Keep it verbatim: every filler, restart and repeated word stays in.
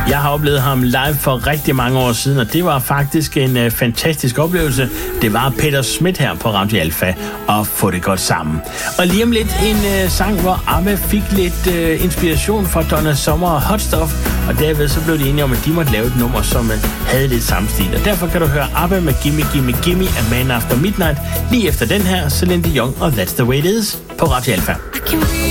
Jeg har oplevet ham live for rigtig mange år siden, og det var faktisk en øh, fantastisk oplevelse. Det var Peter Smith her på Radio Alpha, og få det godt sammen. Og lige om lidt en øh, sang, hvor ABBA fik lidt øh, inspiration fra Donna Summer og Hot Stuff, og derved så blev de enige om, at de måtte lave et nummer, som øh, havde lidt samme stil. Og derfor kan du høre ABBA med Gimme Gimme Gimme af Man After Midnight, lige efter den her, Celine Dion og That's the Way It Is på Radio Alpha.